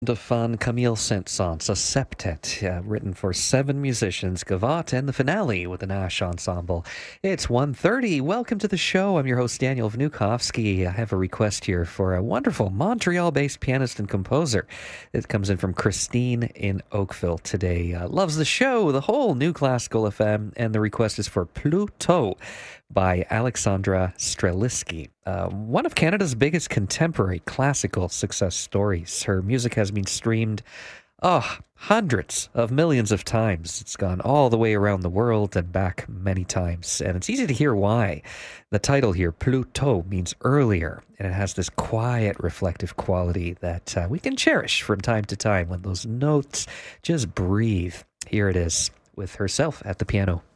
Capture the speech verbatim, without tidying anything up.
De Fan Camille Saint-Saëns, a septet uh, written for seven musicians, Gavotte, and the finale with the Nash Ensemble. It's one thirty. Welcome to the show. I'm your host, Daniel Vnukovsky. I have a request here for a wonderful Montreal-based pianist and composer. It comes in from Christine in Oakville today. Uh, loves the show, the whole New Classical F M, and the request is for Plus Tôt by Alexandra Streliski. Uh, one of Canada's biggest contemporary classical success stories. Her music has been streamed, oh, hundreds of millions of times. It's gone all the way around the world and back many times, and it's easy to hear why. The title here, Plus Tôt, means earlier, and it has this quiet, reflective quality that uh, we can cherish from time to time when those notes just breathe. Here it is with herself at the piano.